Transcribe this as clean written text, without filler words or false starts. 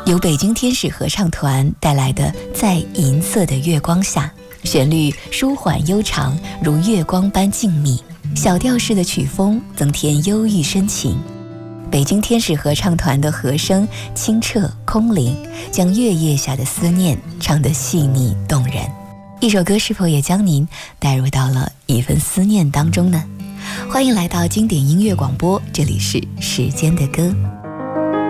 由北京天使合唱团带来的《在银色的月光下》，旋律舒缓悠长，如月光般静谧，小调式的曲风增添忧郁深情。北京天使合唱团的和声清澈空灵，将月夜下的思念唱得细腻动人。一首歌是否也将您带入到了一份思念当中呢？欢迎来到经典音乐广播，这里是时间的歌。